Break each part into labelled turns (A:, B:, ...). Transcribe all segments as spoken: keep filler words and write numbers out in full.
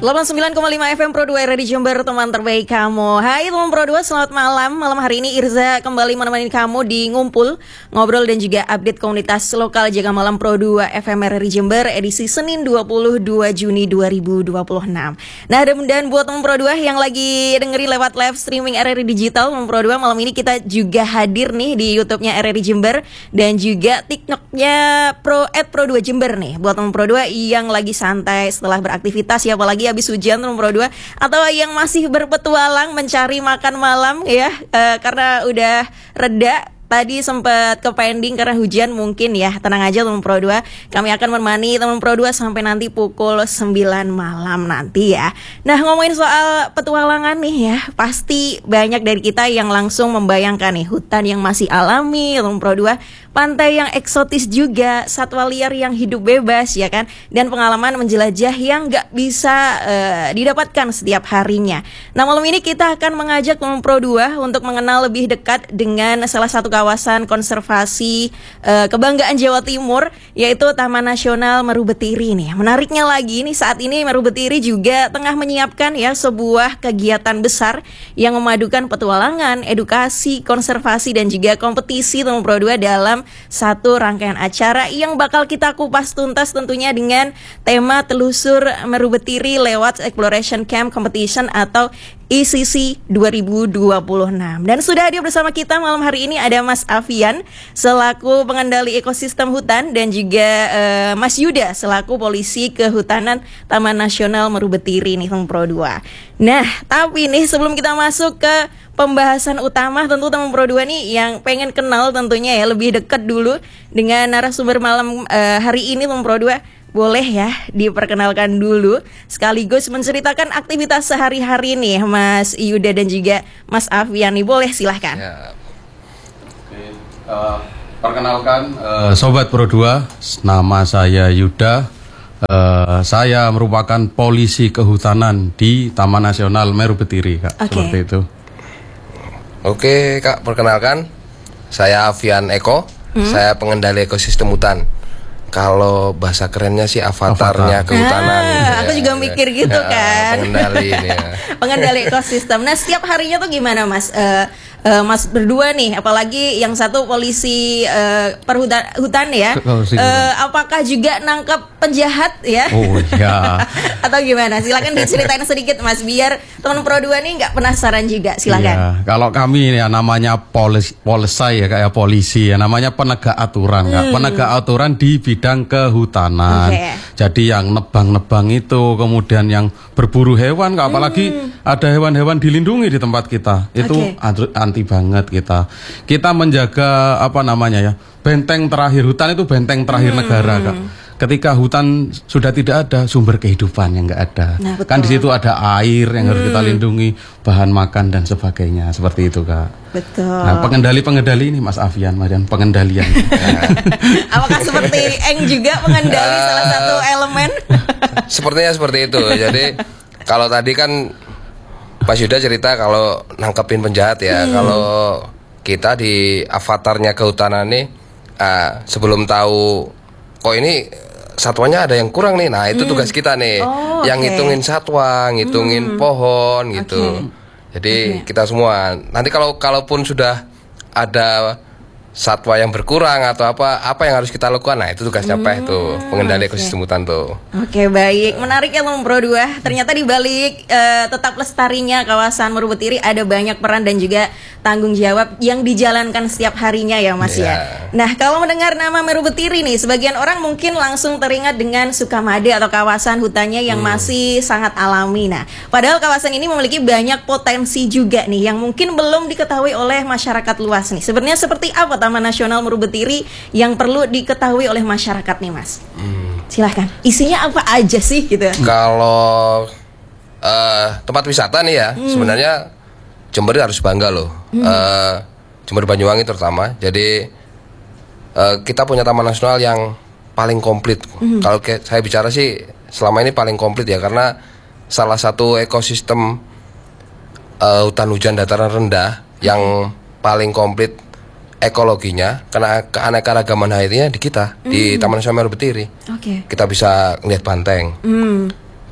A: delapan puluh sembilan koma lima F M Pro dua R di Jember, teman terbaik kamu. Hai teman Pro dua, selamat malam. Malam hari ini Irza kembali menemani kamu di Ngumpul, Ngobrol dan juga update komunitas lokal Jaga Malam Pro dua F M R di Jember edisi Senin dua puluh dua Juni dua ribu dua puluh enam. Nah, dan buat teman Pro dua yang lagi dengerin lewat live streaming R R I Digital, teman Pro dua, malam ini kita juga hadir nih di YouTube-nya R R I Jember dan juga TikTok-nya Pro at Pro dua Jember nih. Buat teman Pro dua yang lagi santai setelah beraktivitas ya, apalagi habis hujan teman Pro dua, atau yang masih berpetualang mencari makan malam ya, e, karena udah reda. Tadi sempat ke pending karena hujan mungkin ya. Tenang aja teman Pro dua, kami akan menemani teman Pro dua sampai nanti pukul sembilan malam nanti ya. Nah, ngomongin soal petualangan nih ya, pasti banyak dari kita yang langsung membayangkan nih hutan yang masih alami teman Pro dua, pantai yang eksotis juga, satwa liar yang hidup bebas ya kan, dan pengalaman menjelajah yang gak bisa uh, didapatkan setiap harinya. Nah, malam ini kita akan mengajak teman Pro dua untuk mengenal lebih dekat dengan salah satu kawasan konservasi uh, kebanggaan Jawa Timur, yaitu Taman Nasional Meru Betiri nih. Menariknya lagi nih, saat ini Meru Betiri juga tengah menyiapkan ya sebuah kegiatan besar yang memadukan petualangan, edukasi, konservasi dan juga kompetisi teman Pro dua dalam satu rangkaian acara yang bakal kita kupas tuntas tentunya dengan tema Telusur Meru Betiri lewat Exploration Camp Competition atau E C C dua ribu dua puluh enam. Dan sudah hadir bersama kita malam hari ini ada Mas Afian selaku pengendali ekosistem hutan dan juga uh, Mas Yuda selaku polisi kehutanan Taman Nasional Meru Betiri nih teman Pro dua. Nah, tapi nih sebelum kita masuk ke pembahasan utama, tentu teman Pro dua nih yang pengen kenal tentunya ya lebih dekat dulu dengan narasumber malam uh, hari ini teman Pro dua. Boleh ya diperkenalkan dulu sekaligus menceritakan aktivitas sehari-hari nih Mas Yuda dan juga Mas Afian nih, boleh silahkan.
B: Ya. Oke, uh, perkenalkan uh, Sobat Pro dua, nama saya Yuda. Uh, saya merupakan polisi kehutanan di Taman Nasional Meru Betiri, Kak. Okay. Seperti itu.
C: Oke, Kak, perkenalkan saya Afian Eko. Hmm? Saya pengendali ekosistem hutan. Kalau bahasa kerennya sih avatarnya Avatar. Kehutanan.
A: Ah,
C: ya,
A: aku juga ya, mikir gitu ya, kan.
C: Pengendali ini ya. Pengendali
A: ekosistem. Nah, setiap harinya tuh gimana, Mas? Uh, uh, Mas berdua nih, apalagi yang satu polisi uh, perhutan hutan ya. Uh, apakah juga nangkep penjahat ya?
B: Oh iya.
A: Atau gimana? Silakan diceritain sedikit, Mas, biar teman Pro dua nih nggak penasaran juga. Silakan.
B: Iya. Kalau kami ya namanya polis polisi ya, kayak polisi ya, namanya penegak aturan, hmm. Kak. Penegak aturan di bidang kehutanan. Okay. Jadi yang nebang-nebang itu, kemudian yang berburu hewan, Kak. Apalagi hmm. ada hewan-hewan dilindungi di tempat kita. Itu okay. anti banget kita. Kita menjaga apa namanya ya? Benteng terakhir, hutan itu benteng terakhir hmm. negara, Kak. Ketika hutan sudah tidak ada, sumber kehidupan yang nggak ada. Nah, kan di situ ada air yang hmm. harus kita lindungi, bahan makan dan sebagainya, seperti itu, Kak.
A: Betul.
B: Nah, pengendali-pengendali ini Mas Afian, Marian, pengendalian.
A: Apakah seperti Eng juga pengendali salah satu elemen?
C: Sepertinya seperti itu. Jadi kalau tadi kan Pak Yuda cerita kalau nangkepin penjahat ya. Hmm. Kalau kita di avatarnya kehutanan nih, uh, sebelum tahu kok ini satwanya ada yang kurang nih, nah itu hmm. tugas kita nih, oh, yang okay. ngitungin satwa, ngitungin hmm. pohon gitu. Okay. Jadi okay. kita semua nanti kalau kalaupun sudah ada satwa yang berkurang atau apa apa yang harus kita lakukan, nah itu tugasnya hmm. P E H tuh, pengendali okay. ekosistem hutan tuh.
A: Oke, okay, baik, menarik ya teman Pro dua. Ternyata di balik uh, tetap lestarinya kawasan Meru Betiri ada banyak peran dan juga tanggung jawab yang dijalankan setiap harinya ya Mas yeah. ya. Nah, kalau mendengar nama Meru Betiri nih, sebagian orang mungkin langsung teringat dengan Sukamade atau kawasan hutannya yang hmm. masih sangat alami. Nah, padahal kawasan ini memiliki banyak potensi juga nih yang mungkin belum diketahui oleh masyarakat luas nih. Sebenarnya seperti apa Taman Nasional Meru Betiri yang perlu diketahui oleh masyarakat nih, Mas? Hmm. Silahkan. Isinya apa aja sih gitu?
C: Kalau uh, tempat wisata nih ya, hmm. sebenarnya Jember harus bangga loh. Hmm. Uh, Jember Banyuwangi terutama. Jadi uh, kita punya Taman Nasional yang paling komplit. Hmm. Kalau ke, saya bicara sih selama ini paling komplit ya, karena salah satu ekosistem uh, hutan hujan dataran rendah yang paling komplit ekologinya, karena keanekaragaman hayatinya di kita, mm. di Taman Nasional Meru Betiri. Okay. Kita bisa ngeliat banteng, mm.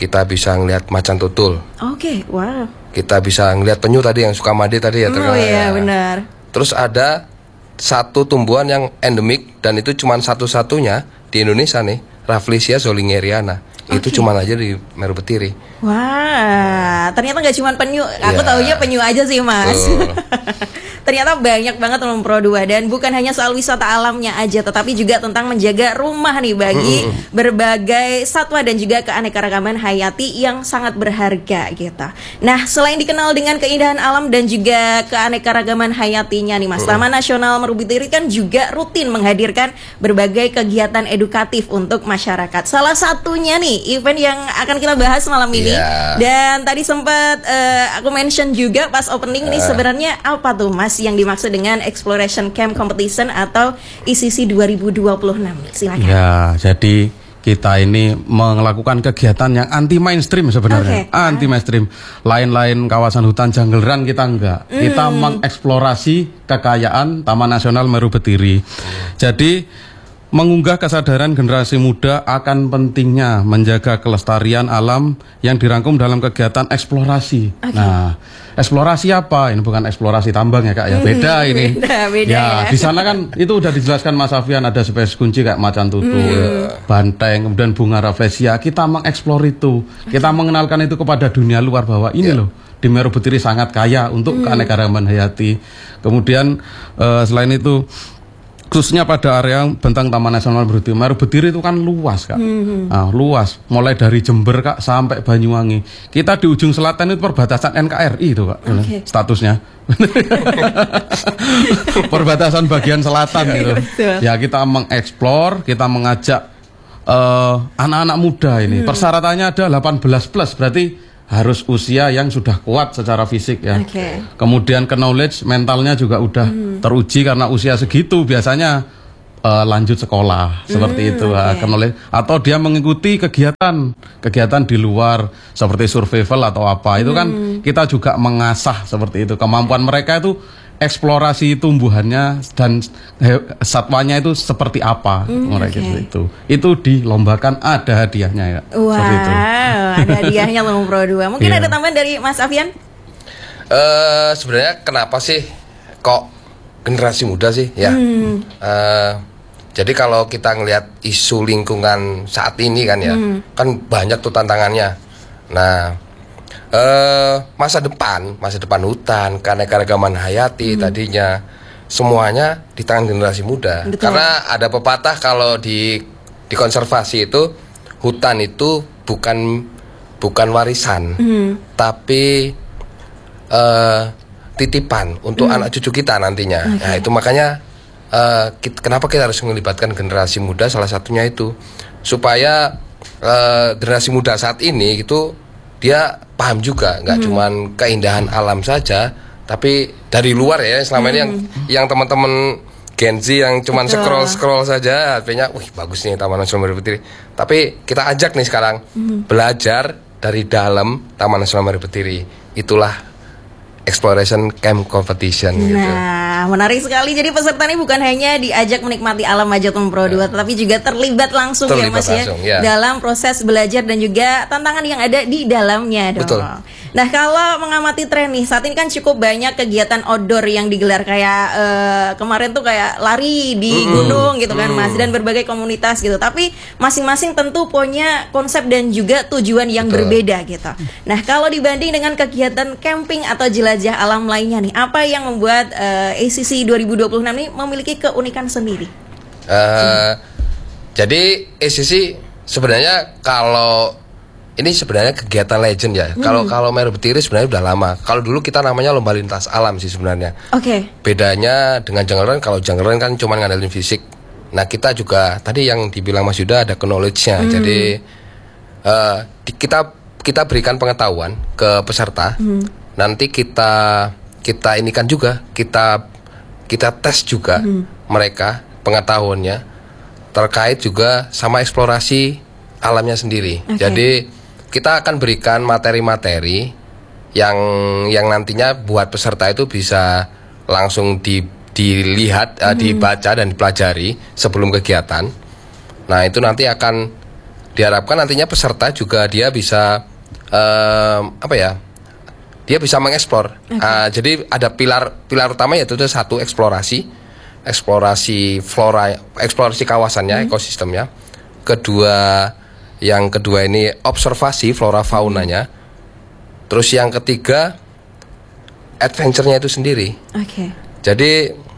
C: kita bisa ngelihat macan tutul.
A: Oke, okay, wow.
C: Kita bisa ngelihat penyu tadi yang Sukamade tadi ya.
A: Oh iya, ya. Benar.
C: Terus ada satu tumbuhan yang endemik dan itu cuma satu-satunya di Indonesia nih, Rafflesia zolingeriana. Okay. Itu cuma aja di Meru Betiri.
A: Wah, ternyata nggak cuma penyu. Aku yeah. taunya penyu aja sih, Mas. Uh. Ternyata banyak banget teman Pro dua, dan bukan hanya soal wisata alamnya aja, tetapi juga tentang menjaga rumah nih bagi mm. berbagai satwa dan juga keanekaragaman hayati yang sangat berharga gitu. Nah, selain dikenal dengan keindahan alam dan juga keanekaragaman hayatinya nih Mas, mm. Taman Nasional Meru Betiri kan juga rutin menghadirkan berbagai kegiatan edukatif untuk masyarakat. Salah satunya nih event yang akan kita bahas malam ini. Yeah. Dan tadi sempat uh, aku mention juga pas opening uh. nih, sebenarnya apa tuh Mas yang dimaksud dengan Exploration Camp Competition atau E C C dua ribu dua puluh enam? Silakan. Ya,
B: jadi kita ini melakukan kegiatan yang anti mainstream sebenarnya. Okay. Anti mainstream. Lain-lain kawasan hutan jungle run kita enggak. Mm. Kita mengeksplorasi kekayaan Taman Nasional Meru Betiri. Jadi mengunggah kesadaran generasi muda akan pentingnya menjaga kelestarian alam yang dirangkum dalam kegiatan eksplorasi. Okay. Nah, eksplorasi apa? Ini bukan eksplorasi tambang ya Kak ya. Beda hmm, ini. Beda, beda ya, ya. Di sana kan itu udah dijelaskan Mas Afian, ada spesies kunci kayak macan tutul, hmm. banteng, kemudian bunga Rafflesia. Kita mengeksplor itu. Kita mengenalkan itu kepada dunia luar bahwa ini yeah. loh, di Meru Betiri sangat kaya untuk hmm. keanekaragaman hayati. Kemudian uh, selain itu khususnya pada area bentang Taman Nasional Meru Betiri. Meru Betiri itu kan luas Kak, hmm. nah, luas. Mulai dari Jember Kak sampai Banyuwangi. Kita di ujung selatan itu perbatasan N K R I itu Kak, okay. statusnya. Perbatasan bagian selatan gitu. Ya kita mengeksplor, kita mengajak uh, anak-anak muda ini. Hmm. Persyaratannya ada delapan belas plus, berarti harus usia yang sudah kuat secara fisik ya. Okay. Kemudian ke knowledge mentalnya juga udah hmm. teruji karena usia segitu biasanya uh, lanjut sekolah hmm, seperti itu okay. ke knowledge, atau dia mengikuti kegiatan kegiatan di luar seperti survival atau apa. Itu hmm. kan kita juga mengasah seperti itu kemampuan mereka itu, eksplorasi tumbuhannya dan satwanya itu seperti apa mm, mereka okay. itu. Itu dilombakan, ada hadiahnya ya.
A: Wow, itu. Ada hadiahnya loh Pro dua. Mungkin yeah. ada tambahan dari Mas Afian?
C: Uh, sebenarnya kenapa sih kok generasi muda sih ya? Hmm. Uh, jadi kalau kita ngelihat isu lingkungan saat ini kan ya, hmm. kan banyak tuh tantangannya. Nah, Uh, masa depan, masa depan hutan, keanekaragaman hayati hmm. tadinya semuanya di tangan generasi muda. Betul. Karena ada pepatah kalau di di konservasi itu hutan itu bukan bukan warisan, hmm. tapi uh, titipan untuk hmm. anak cucu kita nantinya. Okay. Nah itu makanya uh, kita, kenapa kita harus melibatkan generasi muda, salah satunya itu supaya uh, generasi muda saat ini itu dia paham juga, nggak hmm. cuman keindahan alam saja, tapi dari luar ya, selama hmm. ini yang yang teman-teman Gen Z yang cuman scroll scroll saja, artinya, wih bagus nih Taman Nasional Meru Betiri. Tapi kita ajak nih sekarang hmm. belajar dari dalam Taman Nasional Meru Betiri. Itulah Exploration Camp Competition.
A: Nah,
C: gitu.
A: menarik sekali. Jadi peserta ini bukan hanya diajak menikmati alam aja Tom Pro dua, tetapi juga terlibat langsung
C: terlibat
A: ya Mas
C: langsung,
A: ya, ya dalam proses belajar dan juga tantangan yang ada di dalamnya dong. Betul. Nah, kalau mengamati tren nih, saat ini kan cukup banyak kegiatan outdoor yang digelar kayak uh, kemarin tuh kayak lari di mm. gunung gitu kan mm. Mas, dan berbagai komunitas gitu. Tapi masing-masing tentu punya konsep dan juga tujuan yang Betul. berbeda gitu. Nah, kalau dibanding dengan kegiatan camping atau jelajah alam lainnya nih, apa yang membuat uh, A C C dua ribu dua puluh enam ini memiliki keunikan sendiri?
C: Uh, hmm. Jadi A C C sebenarnya kalau ini sebenarnya kegiatan legend ya. Kalau hmm. kalau Meru Betiri sebenarnya udah lama. Kalau dulu kita namanya lomba lintas alam sih sebenarnya. Oke. Okay. Bedanya dengan jungle run, kalau jungle run kan cuma ngandelin fisik. Nah kita juga tadi yang dibilang Mas Yuda ada knowledge-nya. Hmm. Jadi uh, di, kita kita berikan pengetahuan ke peserta. Hmm. Nanti kita kita ini kan juga kita kita tes juga hmm. mereka pengetahuannya terkait juga sama eksplorasi alamnya sendiri. Okay. Jadi kita akan berikan materi-materi yang yang nantinya buat peserta itu bisa langsung di, dilihat, hmm. uh, dibaca dan dipelajari sebelum kegiatan. Nah itu nanti akan diharapkan nantinya peserta juga dia bisa um, apa ya? Dia bisa mengeksplor. Okay. Uh, jadi ada pilar pilar utama yaitu satu eksplorasi, eksplorasi flora, eksplorasi kawasannya, hmm. ekosistemnya. Kedua, yang kedua ini observasi flora faunanya. Terus yang ketiga adventure-nya itu sendiri. Oke. Okay. Jadi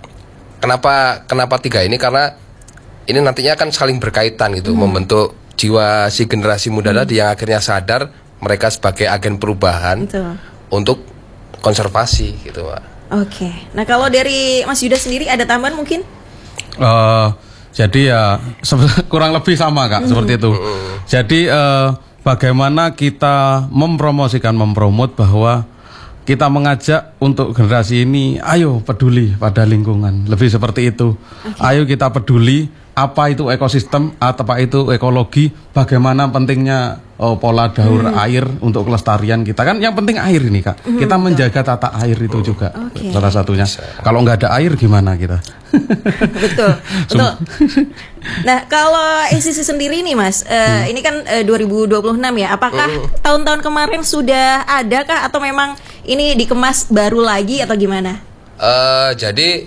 C: kenapa kenapa tiga ini? Karena ini nantinya akan saling berkaitan gitu, hmm. membentuk jiwa si generasi muda hmm. tadi yang akhirnya sadar mereka sebagai agen perubahan. Betul. Untuk konservasi gitu, Pak.
A: Oke. Nah, kalau dari Mas Yuda sendiri ada tambahan mungkin?
B: Uh, jadi ya kurang lebih sama, Kak, mm. seperti itu. Mm. Jadi uh, bagaimana kita mempromosikan, mempromot bahwa kita mengajak untuk generasi ini, ayo peduli pada lingkungan, lebih seperti itu. Okay. Ayo kita peduli apa itu ekosistem, apa itu ekologi, bagaimana pentingnya oh, pola daur hmm. air untuk kelestarian kita. Kan yang penting air ini, Kak. Hmm, kita betul. menjaga tata air itu hmm. juga. Okay. Salah satunya. Kalau nggak ada air gimana kita?
A: Betul, betul. Nah, kalau E C C sendiri nih, Mas, uh, hmm. ini kan uh, dua ribu dua puluh enam ya. Apakah hmm. tahun-tahun kemarin sudah ada kah atau memang ini dikemas baru lagi atau gimana?
C: Uh, jadi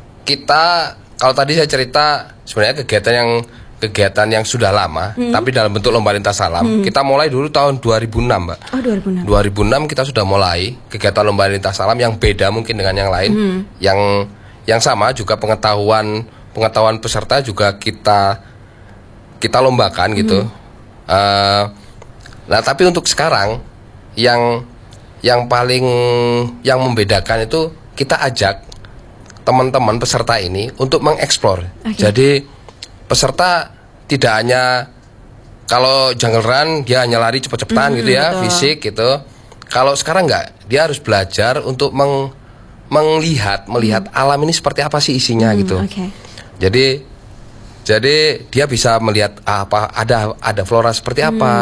C: kita kalau tadi saya cerita sebenarnya kegiatan yang kegiatan yang sudah lama, hmm. tapi dalam bentuk lomba lintas alam. Hmm. Kita mulai dulu tahun dua ribu enam, Mbak.
A: Oh, dua ribu enam.
C: dua ribu enam kita sudah mulai kegiatan lomba lintas alam yang beda mungkin dengan yang lain. Hmm. Yang yang sama juga pengetahuan pengetahuan peserta juga kita kita lombakan gitu. Hmm. Uh, nah, tapi untuk sekarang yang yang paling yang membedakan itu kita ajak teman-teman peserta ini untuk mengeksplor. Okay. Jadi peserta tidak hanya kalau jungle run dia hanya lari cepet-cepetan mm, gitu ya, betul. fisik gitu. Kalau sekarang enggak, dia harus belajar untuk meng, melihat melihat mm. alam ini seperti apa sih isinya mm, gitu. Okay. Jadi jadi dia bisa melihat apa ada ada flora seperti apa. Mm.